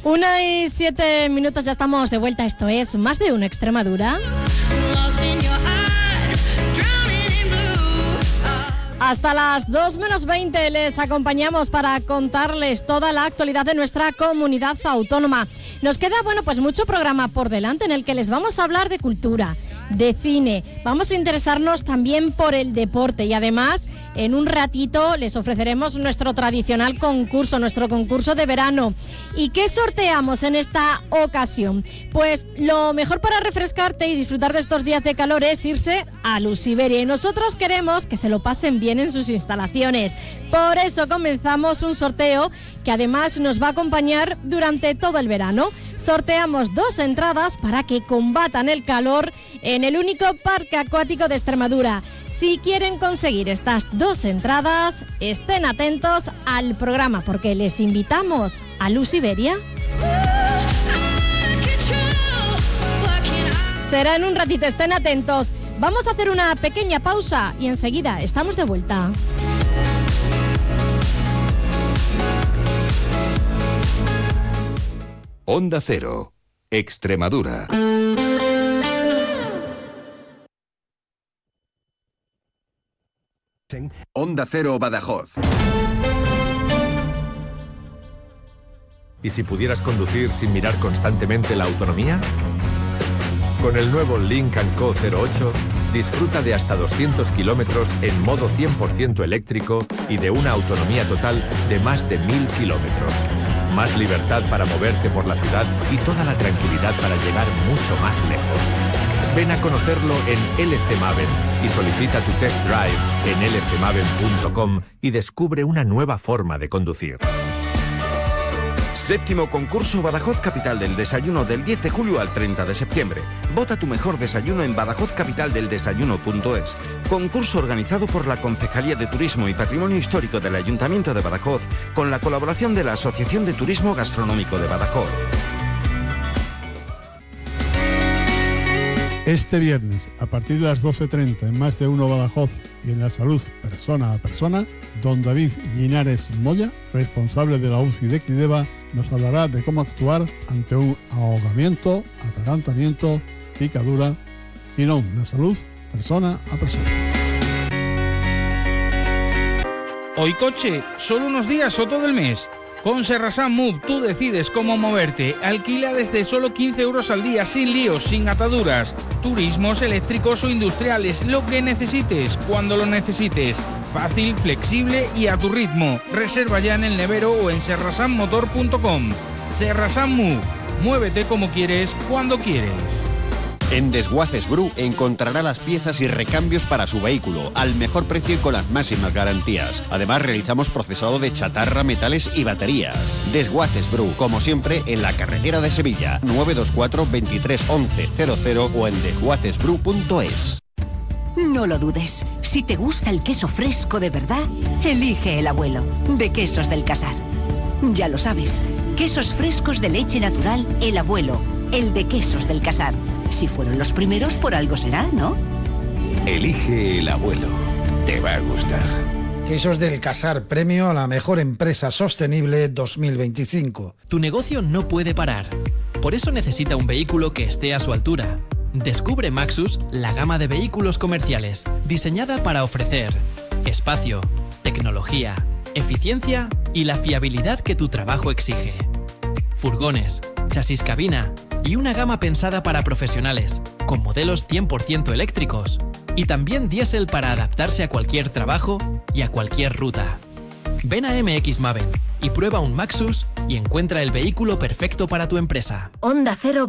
1:07, ya estamos de vuelta. Esto es Más de Uno Extremadura. Hasta las 2:20 les acompañamos para contarles toda la actualidad de nuestra comunidad autónoma. Nos queda, pues mucho programa por delante en el que les vamos a hablar de cultura, de cine. Vamos a interesarnos también por el deporte y además en un ratito les ofreceremos nuestro tradicional concurso, nuestro concurso de verano. ¿Y qué sorteamos en esta ocasión? Pues lo mejor para refrescarte y disfrutar de estos días de calor es irse a Luz Iberia y nosotros queremos que se lo pasen bien en sus instalaciones. Por eso comenzamos un sorteo que además nos va a acompañar durante todo el verano. Sorteamos 2 entradas para que combatan el calor en el único parque acuático de Extremadura. Si quieren conseguir estas 2 entradas, estén atentos al programa porque les invitamos a Luz Iberia. Será en un ratito, estén atentos. Vamos a hacer una pequeña pausa y enseguida estamos de vuelta. Onda Cero, Extremadura. Onda Cero Badajoz. ¿Y si pudieras conducir sin mirar constantemente la autonomía? Con el nuevo Lynk & Co 08, disfruta de hasta 200 kilómetros en modo 100% eléctrico y de una autonomía total de más de 1000 kilómetros. Más libertad para moverte por la ciudad y toda la tranquilidad para llegar mucho más lejos. Ven a conocerlo en LC Maven y solicita tu test drive en lcmaven.com y descubre una nueva forma de conducir. 7º concurso Badajoz Capital del Desayuno del 10 de julio al 30 de septiembre. Vota tu mejor desayuno en badajozcapitaldeldesayuno.es. Concurso organizado por la Concejalía de Turismo y Patrimonio Histórico del Ayuntamiento de Badajoz con la colaboración de la Asociación de Turismo Gastronómico de Badajoz. Este viernes, a partir de las 12:30 en Más de Uno Badajoz y en La Salud Persona a Persona, don David Linares Moya, responsable de la UCI de Crideva, nos hablará de cómo actuar ante un ahogamiento, atragantamiento, picadura y no, la salud persona a persona. Hoy coche, solo unos días o todo el mes. Con Serrasan Move tú decides cómo moverte. Alquila desde solo 15 euros al día, sin líos, sin ataduras. Turismos, eléctricos o industriales, lo que necesites, cuando lo necesites. Fácil, flexible y a tu ritmo. Reserva ya en el nevero o en serrasanmotor.com. Serrasan Move, muévete como quieres, cuando quieres. En Desguaces Bru encontrará las piezas y recambios para su vehículo al mejor precio y con las máximas garantías. Además realizamos procesado de chatarra, metales y baterías. Desguaces Bru, como siempre, en la carretera de Sevilla, 924 23 11 00 o en desguacesbru.es. No lo dudes, si te gusta el queso fresco de verdad, elige El Abuelo, de Quesos del Casar. Ya lo sabes, quesos frescos de leche natural El Abuelo, el de Quesos del Casar. Si fueron los primeros, por algo será, ¿no? Elige El Abuelo. Te va a gustar. Quesos del Casar, premio a la mejor empresa sostenible 2025. Tu negocio no puede parar. Por eso necesita un vehículo que esté a su altura. Descubre Maxus, la gama de vehículos comerciales, diseñada para ofrecer espacio, tecnología, eficiencia y la fiabilidad que tu trabajo exige. Furgones, chasis cabina y una gama pensada para profesionales, con modelos 100% eléctricos y también diésel para adaptarse a cualquier trabajo y a cualquier ruta. Ven a MX Maven y prueba un Maxus y encuentra el vehículo perfecto para tu empresa. Onda Cero